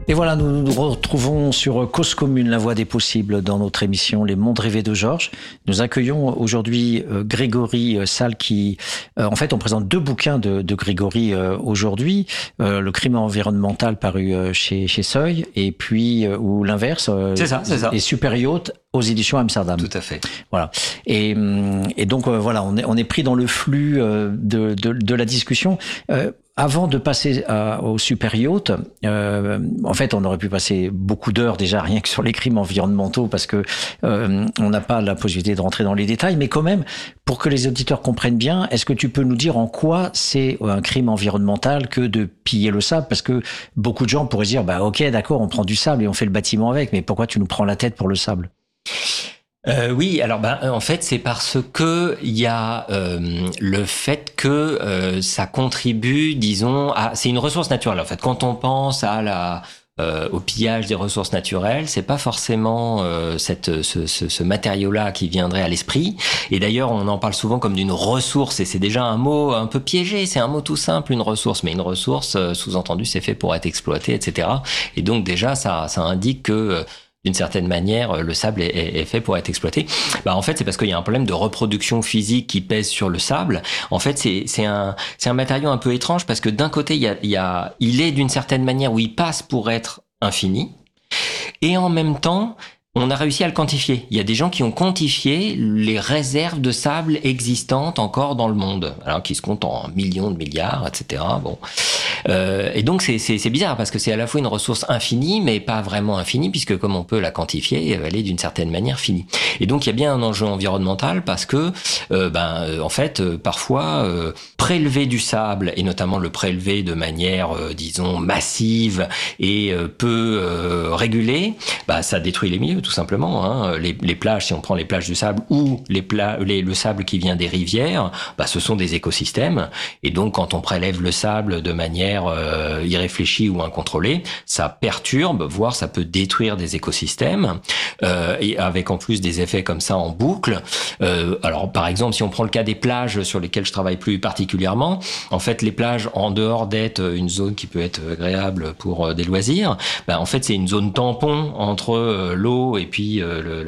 Et voilà, nous nous retrouvons sur Cause Commune, la voie des possibles, dans notre émission Les Mondes rêvés de Georges. Nous accueillons aujourd'hui Grégory Salles qui, en fait, on présente deux bouquins de Grégory aujourd'hui. Le crime environnemental paru chez Seuil, et puis, ou l'inverse, c'est ça. Et Super Yacht aux éditions Amsterdam. Tout à fait. Voilà. Et donc, voilà, on est pris dans le flux de la discussion. Avant de passer au Super Yacht, en fait, on aurait pu passer beaucoup d'heures déjà rien que sur les crimes environnementaux parce que on n'a pas la possibilité de rentrer dans les détails. Mais quand même, pour que les auditeurs comprennent bien, est-ce que tu peux nous dire en quoi c'est un crime environnemental que de piller le sable? Parce que beaucoup de gens pourraient se dire, bah ok, d'accord, on prend du sable et on fait le bâtiment avec, mais pourquoi tu nous prends la tête pour le sable? Oui, alors en fait c'est parce que il y a le fait que ça contribue, disons, c'est une ressource naturelle. En fait, quand on pense à au pillage des ressources naturelles, c'est pas forcément ce matériau-là qui viendrait à l'esprit. Et d'ailleurs, on en parle souvent comme d'une ressource, et c'est déjà un mot un peu piégé. C'est un mot tout simple, une ressource, mais une ressource, sous-entendu, c'est fait pour être exploité, etc. Et donc déjà, ça indique que d'une certaine manière, le sable est fait pour être exploité. En fait, c'est parce qu'il y a un problème de reproduction physique qui pèse sur le sable. En fait, c'est un matériau un peu étrange parce que d'un côté, il est d'une certaine manière où il passe pour être infini, et en même temps, on a réussi à le quantifier. Il y a des gens qui ont quantifié les réserves de sable existantes encore dans le monde, alors qui se comptent en millions de milliards, etc. Bon. Et donc c'est bizarre parce que c'est à la fois une ressource infinie mais pas vraiment infinie puisque comme on peut la quantifier, elle est d'une certaine manière finie. Et donc il y a bien un enjeu environnemental parce que en fait parfois prélever du sable et notamment le prélever de manière disons massive et peu régulée, ça détruit les milieux tout simplement. Hein. Les plages, si on prend les plages du sable ou le sable qui vient des rivières, ce sont des écosystèmes et donc quand on prélève le sable de manière irréfléchie ou incontrôlée, ça perturbe, voire ça peut détruire des écosystèmes, et avec en plus des effets comme ça en boucle. Alors par exemple, si on prend le cas des plages sur lesquelles je travaille plus particulièrement, en fait les plages, en dehors d'être une zone qui peut être agréable pour des loisirs, en fait c'est une zone tampon entre l'eau et puis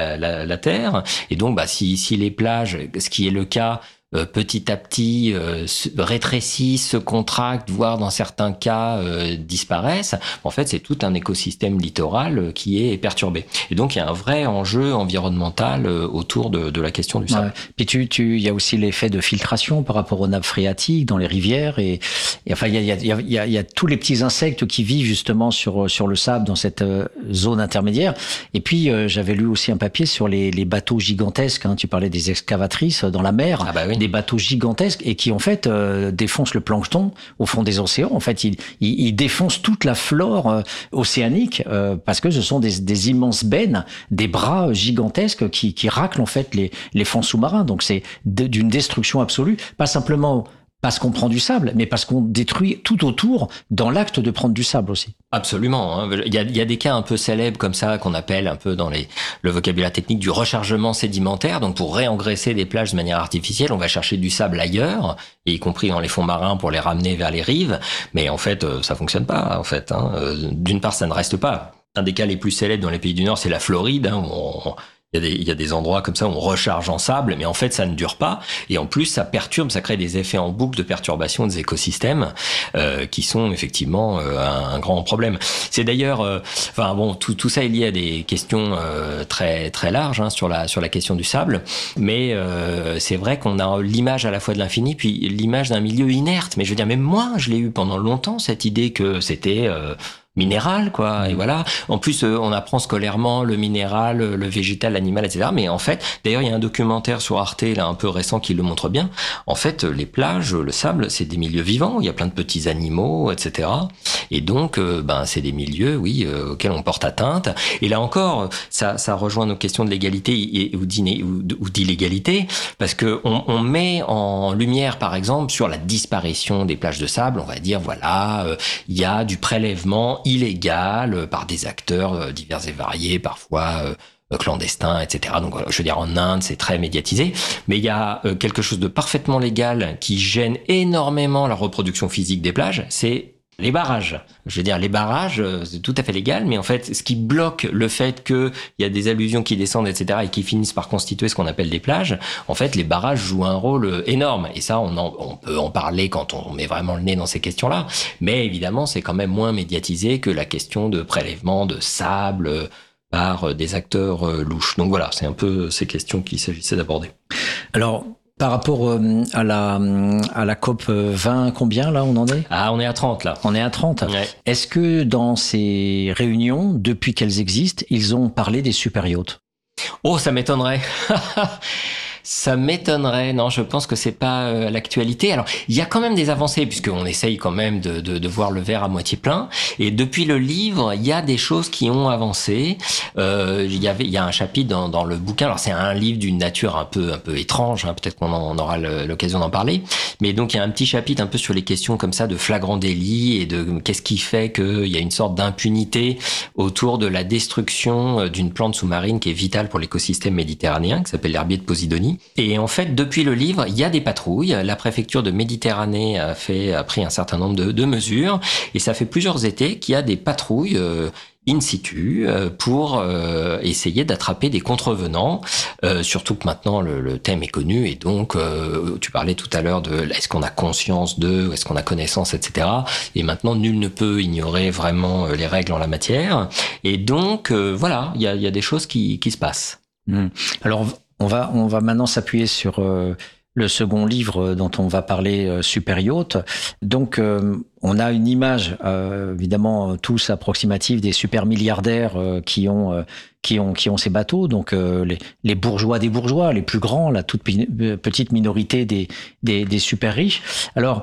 la terre, et donc si les plages, ce qui est le cas, petit à petit rétrécissent, se contractent, voire dans certains cas disparaissent. En fait, c'est tout un écosystème littoral qui est perturbé. Et donc, il y a un vrai enjeu environnemental autour de la question du sable. Ouais. Puis il y a aussi l'effet de filtration par rapport aux nappes phréatiques dans les rivières et enfin il y a tous les petits insectes qui vivent justement sur le sable dans cette zone intermédiaire. Et puis j'avais lu aussi un papier sur les bateaux gigantesques. Hein, tu parlais des excavatrices dans la mer. Ah bah oui. Des bateaux gigantesques et qui en fait défoncent le plancton au fond des océans. En fait, ils défoncent toute la flore océanique parce que ce sont des immenses bennes, des bras gigantesques qui raclent en fait les fonds sous-marins. Donc c'est d'une destruction absolue, pas simplement parce qu'on prend du sable, mais parce qu'on détruit tout autour dans l'acte de prendre du sable aussi. Absolument. Hein. Il y a des cas un peu célèbres comme ça qu'on appelle un peu dans le vocabulaire technique du rechargement sédimentaire. Donc pour réengraisser des plages de manière artificielle, on va chercher du sable ailleurs, y compris dans les fonds marins pour les ramener vers les rives. Mais en fait, ça fonctionne pas. En fait, hein. D'une part, ça ne reste pas. Un des cas les plus célèbres dans les pays du Nord, c'est la Floride. Hein, où il y a des endroits comme ça où on recharge en sable, mais en fait, ça ne dure pas. Et en plus, ça perturbe, ça crée des effets en boucle de perturbation des écosystèmes qui sont effectivement un grand problème. C'est d'ailleurs, tout ça est lié à des questions très très larges hein, sur la question du sable. Mais c'est vrai qu'on a l'image à la fois de l'infini, puis l'image d'un milieu inerte. Mais je veux dire, même moi, je l'ai eu pendant longtemps cette idée que c'était minéral, quoi. Et voilà. En plus, on apprend scolairement le minéral, le végétal, l'animal, etc. Mais en fait, d'ailleurs, il y a un documentaire sur Arte, là, un peu récent, qui le montre bien. En fait, les plages, le sable, c'est des milieux vivants. Il y a plein de petits animaux, etc. Et donc, c'est des milieux, oui, auxquels on porte atteinte. Et là encore, ça rejoint nos questions de l'égalité ou d'illégalité, parce que on met en lumière, par exemple, sur la disparition des plages de sable, on va dire, voilà, il y a du prélèvement illégal par des acteurs divers et variés, parfois clandestins, etc. Donc, je veux dire, en Inde, c'est très médiatisé. Mais il y a quelque chose de parfaitement légal qui gêne énormément la reproduction physique des plages, c'est les barrages. Je veux dire, les barrages, c'est tout à fait légal, mais en fait, ce qui bloque le fait qu'il y a des alluvions qui descendent, etc., et qui finissent par constituer ce qu'on appelle des plages, en fait, les barrages jouent un rôle énorme. Et ça, on peut en parler quand on met vraiment le nez dans ces questions-là. Mais évidemment, c'est quand même moins médiatisé que la question de prélèvement de sable par des acteurs louches. Donc voilà, c'est un peu ces questions qu'il s'agissait d'aborder. Alors, par rapport à la COP 20, combien là on en est ? Ah, on est à 30 là. On est à 30. Ouais. Est-ce que dans ces réunions, depuis qu'elles existent, ils ont parlé des super yachts ? Oh, ça m'étonnerait. Ça m'étonnerait. Non, je pense que c'est pas l'actualité. Alors, il y a quand même des avancées puisqu'on essaye quand même de voir le verre à moitié plein. Et depuis le livre, il y a des choses qui ont avancé. Il y a un chapitre dans le bouquin. Alors, c'est un livre d'une nature un peu étrange. Hein, peut-être qu'on aura l'occasion d'en parler. Mais donc, il y a un petit chapitre un peu sur les questions comme ça de flagrant délit et de qu'est-ce qui fait qu'il y a une sorte d'impunité autour de la destruction d'une plante sous-marine qui est vitale pour l'écosystème méditerranéen, qui s'appelle l'herbier de Posidonie. Et en fait, depuis le livre, il y a des patrouilles. La préfecture de Méditerranée a pris un certain nombre de mesures. Et ça fait plusieurs étés qu'il y a des patrouilles in situ pour essayer d'attraper des contrevenants. Surtout que maintenant, le thème est connu. Et donc, tu parlais tout à l'heure de est-ce qu'on a conscience de, est-ce qu'on a connaissance, etc. Et maintenant, nul ne peut ignorer vraiment les règles en la matière. Et donc, voilà, il y a des choses qui se passent. Alors, on va maintenant s'appuyer sur le second livre dont on va parler, Super Yacht. Donc, on a une image, évidemment, tous approximative des super milliardaires qui ont ces bateaux. Donc, les bourgeois des bourgeois, les plus grands, la toute petite minorité des super riches. Alors,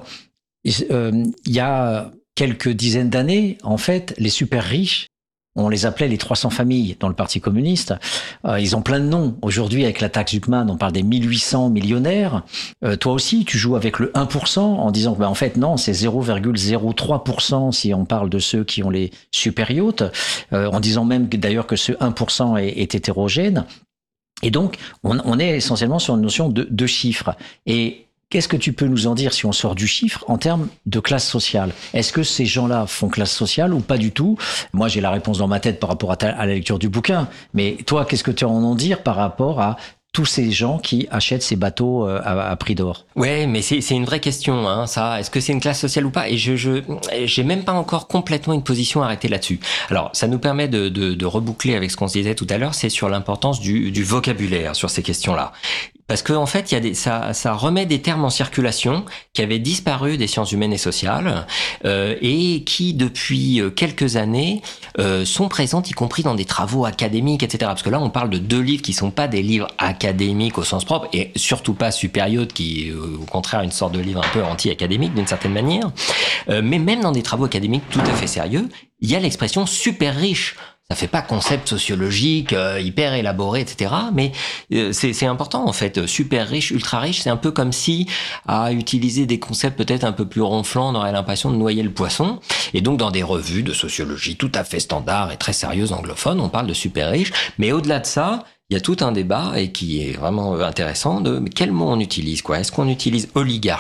il y a quelques dizaines d'années, en fait, les super riches, on les appelait les 300 familles dans le Parti communiste. Ils ont plein de noms. Aujourd'hui, avec la taxe Zuckman, on parle des 1800 millionnaires. Toi aussi, tu joues avec le 1% en disant que, en fait, non, c'est 0,03% si on parle de ceux qui ont les super yachts, en disant même d'ailleurs que ce 1% est hétérogène. Et donc, on est essentiellement sur une notion de chiffres. Et qu'est-ce que tu peux nous en dire si on sort du chiffre en termes de classe sociale ? Est-ce que ces gens-là font classe sociale ou pas du tout ? Moi, j'ai la réponse dans ma tête par rapport à la lecture du bouquin. Mais toi, qu'est-ce que tu as à en dire par rapport à tous ces gens qui achètent ces bateaux à prix d'or ? Ouais, mais c'est une vraie question, hein, ça. Est-ce que c'est une classe sociale ou pas ? Et j'ai même pas encore complètement une position arrêtée là-dessus. Alors, ça nous permet de reboucler avec ce qu'on se disait tout à l'heure, c'est sur l'importance du vocabulaire sur ces questions-là. Parce que en fait, ça remet des termes en circulation qui avaient disparu des sciences humaines et sociales et qui depuis quelques années sont présentes, y compris dans des travaux académiques, etc. Parce que là, on parle de 2 livres qui sont pas des livres académiques au sens propre et surtout pas Super Yacht, qui au contraire une sorte de livre un peu anti-académique d'une certaine manière. Mais même dans des travaux académiques tout à fait sérieux, il y a l'expression super riche. Ça fait pas concept sociologique hyper élaboré, etc. Mais c'est important en fait. Super riche, ultra riche, c'est un peu comme si à utiliser des concepts peut-être un peu plus ronflants, on aurait l'impression de noyer le poisson. Et donc dans des revues de sociologie tout à fait standard et très sérieuses anglophones, on parle de super riche. Mais au-delà de ça, il y a tout un débat et qui est vraiment intéressant de quel mot on utilise, quoi. Est-ce qu'on utilise oligarchie ?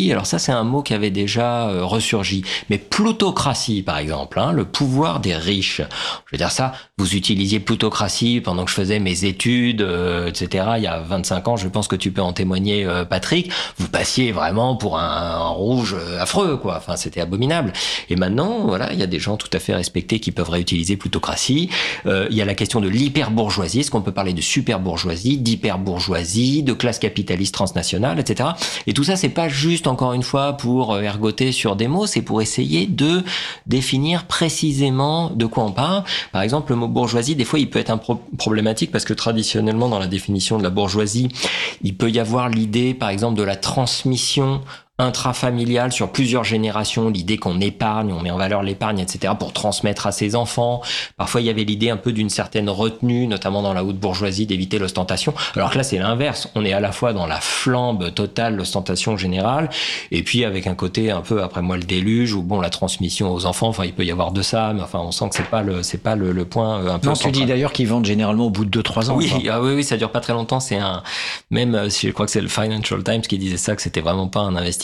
Alors ça, c'est un mot qui avait déjà ressurgi. Mais plutocratie, par exemple, hein, le pouvoir des riches. Je veux dire ça, vous utilisiez plutocratie pendant que je faisais mes études, etc. Il y a 25 ans, je pense que tu peux en témoigner, Patrick. Vous passiez vraiment pour un rouge affreux, quoi. Enfin, c'était abominable. Et maintenant, voilà, il y a des gens tout à fait respectés qui peuvent réutiliser plutocratie. Il y a la question de l'hyperbourgeoisie. Est-ce qu'on peut parler de super-bourgeoisie, d'hyper-bourgeoisie, de classe capitaliste transnationale, etc. Et tout ça, c'est pas juste, encore une fois, pour ergoter sur des mots, c'est pour essayer de définir précisément de quoi on parle. Par exemple, le mot bourgeoisie, des fois, il peut être problématique parce que traditionnellement, dans la définition de la bourgeoisie, il peut y avoir l'idée, par exemple, de la transmission intrafamiliale sur plusieurs générations, l'idée qu'on épargne, on met en valeur l'épargne, etc., pour transmettre à ses enfants. Parfois, il y avait l'idée un peu d'une certaine retenue, notamment dans la haute bourgeoisie, d'éviter l'ostentation. Alors que là, c'est l'inverse. On est à la fois dans la flambe totale, l'ostentation générale, et puis avec un côté un peu, après moi, le déluge, ou bon, la transmission aux enfants, enfin, il peut y avoir de ça, mais enfin, on sent que c'est pas le point un peu non, central. Tu dis d'ailleurs qu'ils vendent généralement au bout de 2-3 ans. Oui, oui, ça dure pas très longtemps. C'est même, je crois que c'est le Financial Times qui disait ça, que c'était vraiment pas un investissement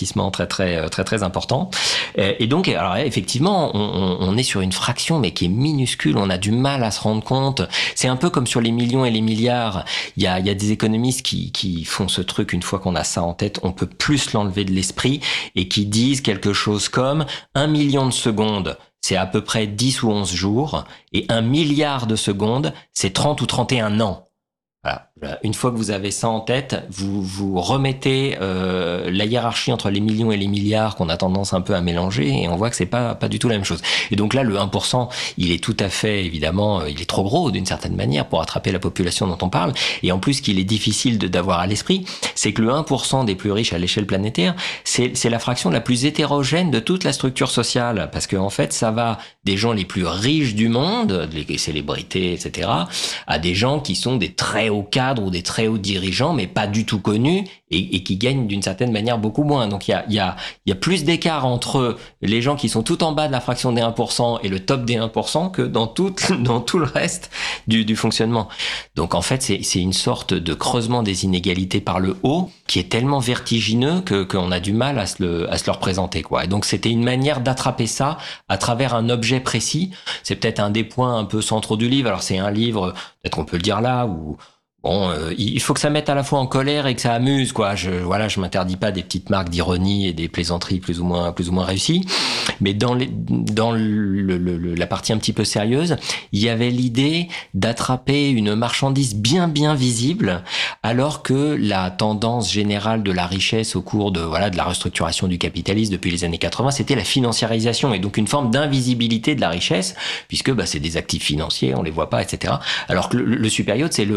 investissement très important. Et donc, alors effectivement, on est sur une fraction, mais qui est minuscule. On a du mal à se rendre compte. C'est un peu comme sur les millions et les milliards. Il y a des économistes qui font ce truc une fois qu'on a ça en tête, on peut plus l'enlever de l'esprit et qui disent quelque chose comme 1 million de secondes. C'est à peu près 10 ou 11 jours, et 1 milliard de secondes, c'est 30 ou 31 ans. Voilà. Une fois que vous avez ça en tête, vous remettez la hiérarchie entre les millions et les milliards qu'on a tendance un peu à mélanger, et on voit que c'est pas du tout la même chose. Et donc là, le 1%, il est tout à fait, évidemment, il est trop gros d'une certaine manière pour attraper la population dont on parle. Et en plus, qu'il est difficile d'avoir à l'esprit, c'est que le 1% des plus riches à l'échelle planétaire, c'est la fraction la plus hétérogène de toute la structure sociale, parce que en fait, ça va des gens les plus riches du monde, les célébrités, etc., à des gens qui sont des très hauts cadres ou des très hauts dirigeants, mais pas du tout connus et qui gagnent d'une certaine manière beaucoup moins. Donc il y a plus d'écart entre les gens qui sont tout en bas de la fraction des 1% et le top des 1% que dans tout le reste du fonctionnement. Donc en fait, c'est une sorte de creusement des inégalités par le haut qui est tellement vertigineux qu'on a du mal à se le représenter, quoi. Et donc c'était une manière d'attraper ça à travers un objet précis. C'est peut-être un des points un peu centraux du livre. Alors c'est un livre, peut-être qu'on peut le dire là, où bon, il faut que ça mette à la fois en colère et que ça amuse, quoi. Je m'interdis pas des petites marques d'ironie et des plaisanteries plus ou moins réussies. Mais dans la partie un petit peu sérieuse, il y avait l'idée d'attraper une marchandise bien visible, alors que la tendance générale de la richesse au cours de la restructuration du capitalisme depuis les années 80, c'était la financiarisation et donc une forme d'invisibilité de la richesse, puisque c'est des actifs financiers, on les voit pas, etc. Alors que le supérieur, c'est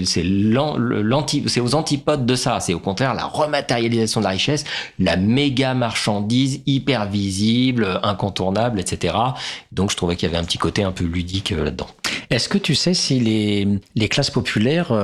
aux antipodes de ça. C'est au contraire la rematérialisation de la richesse, la méga marchandise hyper visible, incontournable, etc. Donc je trouvais qu'il y avait un petit côté un peu ludique là-dedans. Est-ce que tu sais si les classes populaires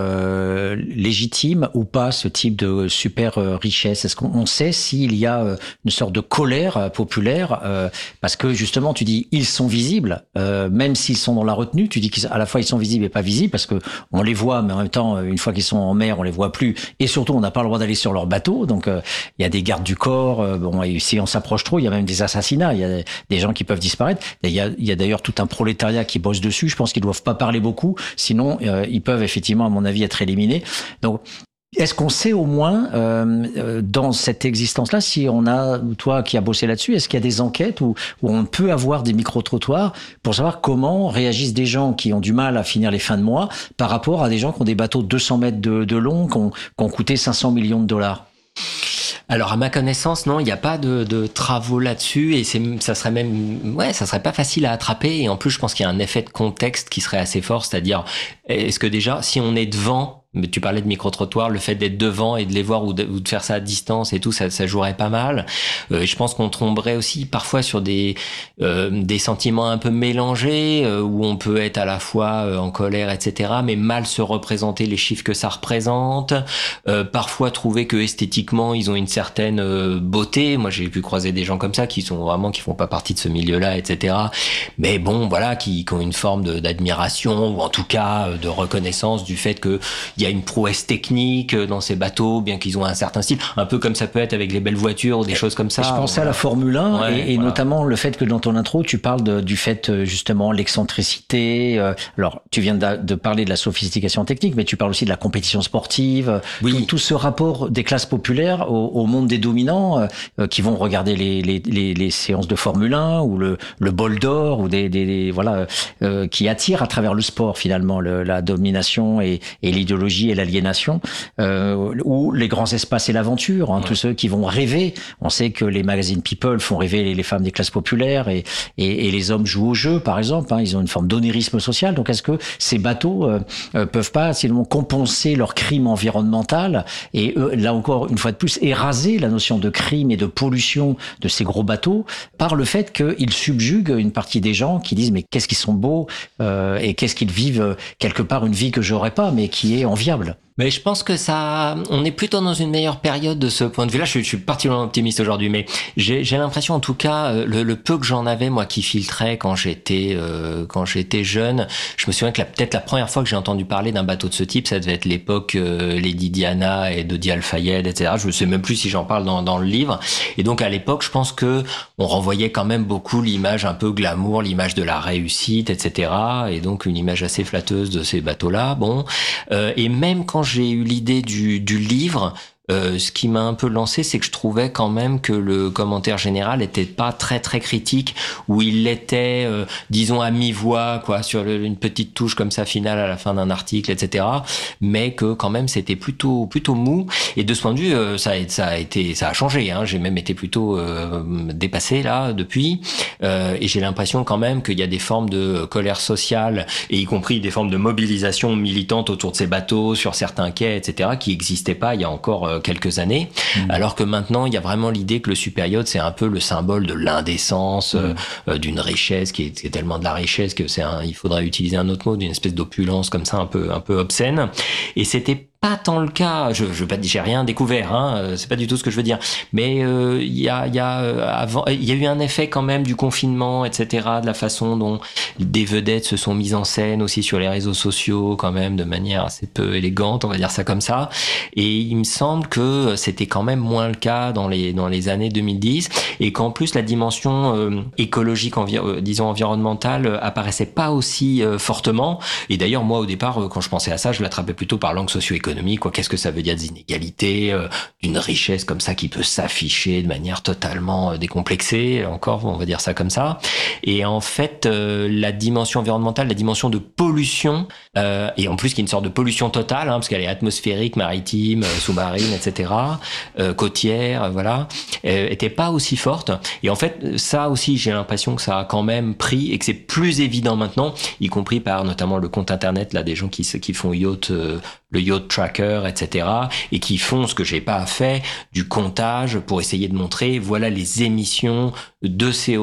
légitiment ou pas ce type de super richesse? Est-ce qu'on sait s'il y a une sorte de colère populaire parce que justement tu dis ils sont visibles, même s'ils sont dans la retenue, tu dis qu'à la fois ils sont visibles et pas visibles parce que on les voit, mais en même temps une fois qu'ils sont en mer on les voit plus, et surtout on n'a pas le droit d'aller sur leur bateau, donc il y a des gardes du corps, et si on s'approche trop il y a même des assassinats, il y a des gens qui peuvent disparaître, il y a d'ailleurs tout un prolétariat qui bosse dessus, je pense qu'ils doivent pas parler beaucoup, sinon ils peuvent effectivement à mon avis être éliminés. Donc est-ce qu'on sait au moins dans cette existence-là, si on a, toi qui as bossé là-dessus, est-ce qu'il y a des enquêtes où on peut avoir des micro-trottoirs pour savoir comment réagissent des gens qui ont du mal à finir les fins de mois par rapport à des gens qui ont des bateaux de 200 mètres de long, qui ont coûté 500 millions de dollars? Alors à ma connaissance, non, il n'y a pas de travaux là-dessus et ça serait pas facile à attraper, et en plus je pense qu'il y a un effet de contexte qui serait assez fort, c'est-à-dire est-ce que déjà si on est devant, mais tu parlais de micro-trottoir, le fait d'être devant et de les voir ou de faire ça à distance et tout, ça jouerait pas mal. Je pense qu'on tomberait aussi parfois sur des sentiments un peu mélangés, où on peut être à la fois en colère, etc., mais mal se représenter les chiffres que ça représente. Parfois trouver que esthétiquement ils ont une certaine beauté. Moi j'ai pu croiser des gens comme ça qui font pas partie de ce milieu-là, etc. Mais bon, voilà, qui ont une forme d'admiration ou en tout cas de reconnaissance du fait que il y a une prouesse technique dans ces bateaux, bien qu'ils ont un certain style, un peu comme ça peut être avec les belles voitures ou des choses comme ça. Je pensais à la Formule 1 et notamment le fait que dans ton intro, tu parles du fait justement l'excentricité. Alors, tu viens de parler de la sophistication technique, mais tu parles aussi de la compétition sportive. Oui. Tout ce rapport des classes populaires au monde des dominants qui vont regarder les séances de Formule 1 ou le bol d'or ou qui attirent à travers le sport finalement la domination et l'idéologie et l'aliénation, ou les grands espaces et l'aventure, tous ceux qui vont rêver. On sait que les magazines People font rêver les femmes des classes populaires et les hommes jouent au jeu, par exemple. Ils ont une forme d'onérisme social. Donc, est-ce que ces bateaux peuvent pas, sinon, compenser leur crime environnemental et là encore, une fois de plus, éraser la notion de crime et de pollution de ces gros bateaux par le fait qu'ils subjuguent une partie des gens qui disent mais qu'est-ce qu'ils sont beaux et qu'est-ce qu'ils vivent quelque part une vie que j'aurais pas, mais qui est enviable. Mais je pense que on est plutôt dans une meilleure période de ce point de vue-là. Je suis particulièrement optimiste aujourd'hui, mais j'ai l'impression, en tout cas, le peu que j'en avais moi qui filtrait quand j'étais jeune. Je me souviens que peut-être la première fois que j'ai entendu parler d'un bateau de ce type, ça devait être l'époque Lady Diana et Dodi Al-Fayed, etc. Je ne sais même plus si j'en parle dans le livre. Et donc à l'époque, je pense que on renvoyait quand même beaucoup l'image un peu glamour, l'image de la réussite, etc. Et donc une image assez flatteuse de ces bateaux-là. Bon, et même quand j'ai eu l'idée du livre, ce qui m'a un peu lancé, c'est que je trouvais quand même que le commentaire général était pas très très critique, où il était, disons à mi-voix, quoi, sur une petite touche comme ça finale à la fin d'un article, etc. Mais que quand même c'était plutôt mou. Et de ce point de vue, ça a changé. Hein. J'ai même été plutôt dépassé là depuis. Et j'ai l'impression quand même qu'il y a des formes de colère sociale, et y compris des formes de mobilisation militante autour de ces bateaux, sur certains quais, etc., qui n'existaient pas il y a encore quelques années, alors que maintenant il y a vraiment l'idée que le super yacht c'est un peu le symbole de l'indécence, d'une richesse qui est tellement de la richesse que il faudrait utiliser un autre mot, d'une espèce d'opulence comme ça un peu obscène. Et c'était pas tant le cas. Je veux pas dire, j'ai rien découvert, hein. C'est pas du tout ce que je veux dire. Mais il y a eu un effet quand même du confinement, etc. De la façon dont des vedettes se sont mises en scène aussi sur les réseaux sociaux, quand même de manière assez peu élégante, on va dire ça comme ça. Et il me semble que c'était quand même moins le cas dans les années 2010, et qu'en plus la dimension écologique, disons environnementale, apparaissait pas aussi fortement. Et d'ailleurs moi au départ, quand je pensais à ça, je l'attrapais plutôt par l'angle socio-économique. Quoi, qu'est-ce que ça veut dire des inégalités, d'une richesse comme ça qui peut s'afficher de manière totalement décomplexée, encore, on va dire ça comme ça. Et en fait, la dimension environnementale, la dimension de pollution, et en plus qui est une sorte de pollution totale, hein, parce qu'elle est atmosphérique, maritime, sous-marine, etc., côtière, voilà, était pas aussi forte. Et en fait, ça aussi, j'ai l'impression que ça a quand même pris, et que c'est plus évident maintenant, y compris par notamment le compte internet là des gens qui font le yacht tracker, etc., et qui font ce que j'ai pas fait, du comptage pour essayer de montrer, voilà les émissions de CO2